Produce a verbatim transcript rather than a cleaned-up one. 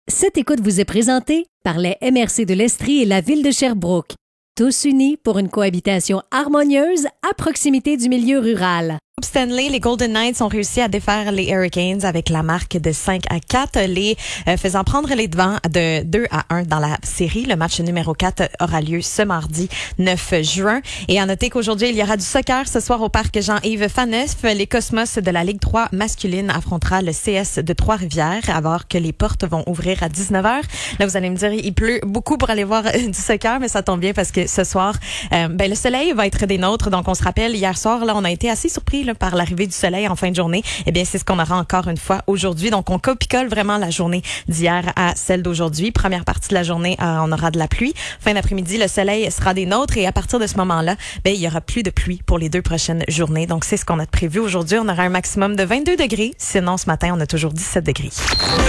Cette écoute vous est présentée par les M R C de l'Estrie et la ville de Sherbrooke. Tous unis pour une cohabitation harmonieuse à proximité du milieu rural. Stanley, les Golden Knights ont réussi à défaire les Hurricanes avec la marque de cinq à quatre, les euh, faisant prendre les devants de deux à un dans la série. Le match numéro quatre aura lieu ce mardi neuf juin. Et à noter qu'aujourd'hui, il y aura du soccer ce soir au parc Jean-Yves Faneuf. Les Cosmos de la Ligue trois masculine affrontera le C S de Trois-Rivières, alors que les portes vont ouvrir à dix-neuf heures. Là, vous allez me dire, il pleut beaucoup pour aller voir du soccer, mais ça tombe bien parce que ce soir, euh, ben, le soleil va être des nôtres. Donc, on se rappelle, hier soir, là, on a été assez surpris là, par l'arrivée du soleil en fin de journée. Eh bien, c'est ce qu'on aura encore une fois aujourd'hui. Donc, on copie-colle vraiment la journée d'hier à celle d'aujourd'hui. Première partie de la journée, euh, on aura de la pluie. Fin d'après-midi, le soleil sera des nôtres et à partir de ce moment-là, ben, il y aura plus de pluie pour les deux prochaines journées. Donc, c'est ce qu'on a prévu aujourd'hui. On aura un maximum de vingt-deux degrés. Sinon, ce matin, on a toujours dix-sept degrés.